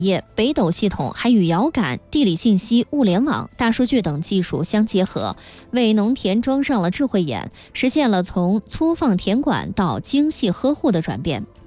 业北斗系统还与遥感、地理信息、物联网、大数据等技术相结合，为农田装上了智慧眼，实现了从粗放田管到精细呵护的转变。